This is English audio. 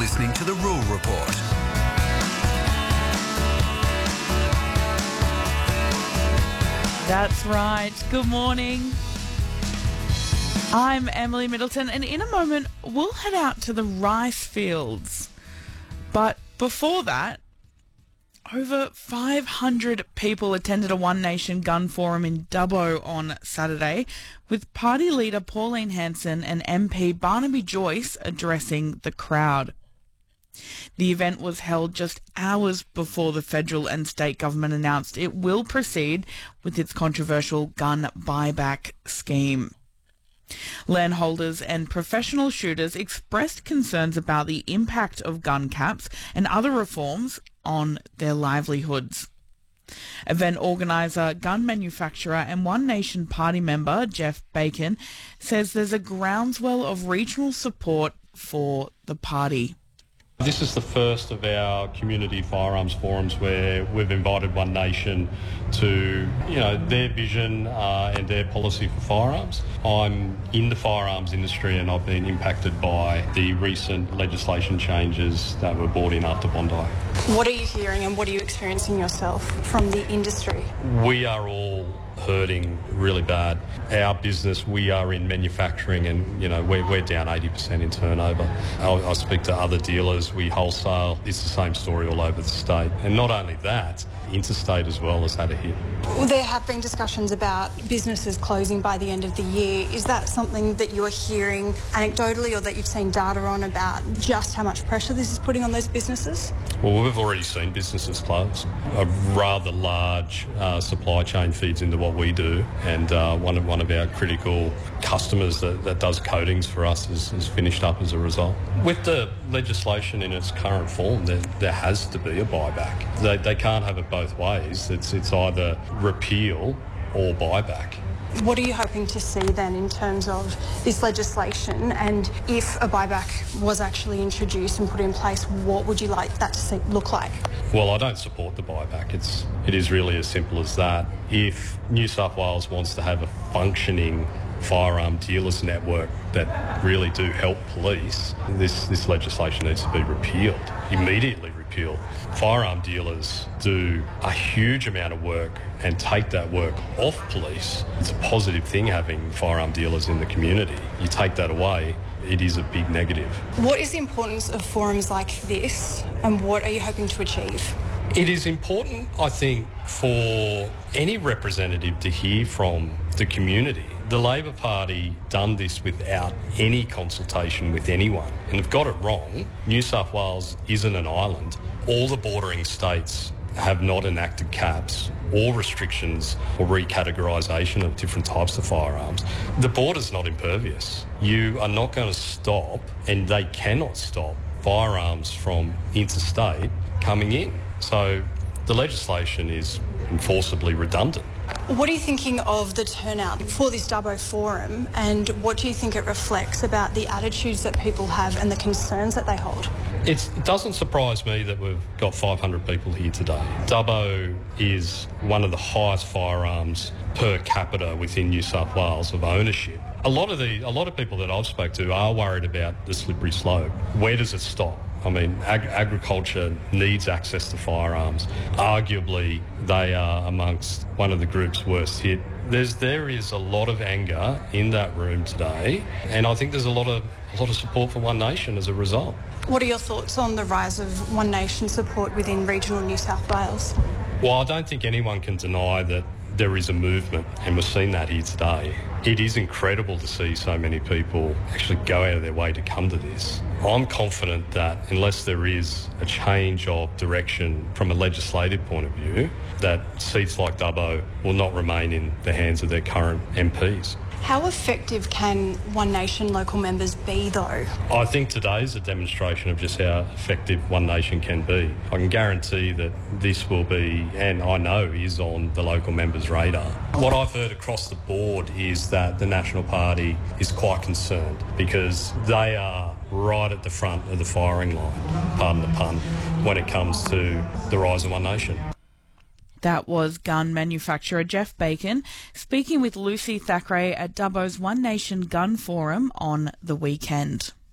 listening to The Rural Report. That's right. Good morning. I'm Emily Middleton, and in a moment we'll head out to the rice fields. But before that, over 500 people attended a One Nation gun forum in Dubbo on Saturday, with party leader Pauline Hanson and MP Barnaby Joyce addressing the crowd. The event was held just hours before the federal and state government announced it will proceed with its controversial gun buyback scheme. Landholders and professional shooters expressed concerns about the impact of gun caps and other reforms on their livelihoods. Event organiser, gun manufacturer and One Nation party member Jeff Bacon says there's a groundswell of regional support for the party. This is the first of our community firearms forums where we've invited One Nation to, their vision and their policy for firearms. I'm in the firearms industry and I've been impacted by the recent legislation changes that were brought in after Bondi. What are you hearing and what are you experiencing yourself from the industry? We are all hurting really bad. Our business, we are in manufacturing and, we're down 80% in turnover. I speak to other dealers, we wholesale. It's the same story all over the state. And not only that, interstate as well has had a hit. Well, there have been discussions about businesses closing by the end of the year. Is that something that you are hearing anecdotally or that you've seen data on about just how much pressure this is putting on those businesses? Well, we've already seen businesses close. A rather large supply chain feeds into what we do, and one of our critical customers that does coatings for us is finished up as a result. With the legislation in its current form, there has to be a buyback. They can't have it both ways. It's either repeal or buyback. What are you hoping to see then in terms of this legislation, and if a buyback was actually introduced and put in place, what would you like that to look like? Well, I don't support the buyback. It is really as simple as that. If New South Wales wants to have a functioning firearm dealers network that really do help police, this legislation needs to be repealed, immediately repealed. Firearm dealers do a huge amount of work and take that work off police. It's a positive thing having firearm dealers in the community. You take that away, it is a big negative. What is the importance of forums like this, and what are you hoping to achieve? It is important, I think, for any representative to hear from the community. The Labor Party done this without any consultation with anyone, and they've got it wrong. New South Wales isn't an island. All the bordering states have not enacted caps or restrictions or recategorisation of different types of firearms. The border's not impervious. You are not going to stop, and they cannot stop, firearms from interstate coming in. So the legislation is enforceably redundant. What are you thinking of the turnout for this Dubbo Forum, and what do you think it reflects about the attitudes that people have and the concerns that they hold? It doesn't surprise me that we've got 500 people here today. Dubbo is one of the highest firearms per capita within New South Wales of ownership. A lot of people that I've spoke to are worried about the slippery slope. Where does it stop? I mean, agriculture needs access to firearms. Arguably, they are amongst one of the groups worst hit. There is a lot of anger in that room today, and I think there's a lot of support for One Nation as a result. What are your thoughts on the rise of One Nation support within regional New South Wales? Well, I don't think anyone can deny that there is a movement, and we've seen that here today. It is incredible to see so many people actually go out of their way to come to this. I'm confident that unless there is a change of direction from a legislative point of view, that seats like Dubbo will not remain in the hands of their current MPs. How effective can One Nation local members be, though? I think today's a demonstration of just how effective One Nation can be. I can guarantee that this will be, and I know is, on the local members' radar. What I've heard across the board is that the National Party is quite concerned because they are right at the front of the firing line, pardon the pun, when it comes to the rise of One Nation. That was gun manufacturer Jeff Bacon speaking with Lucy Thackeray at Dubbo's One Nation Gun Forum on the weekend.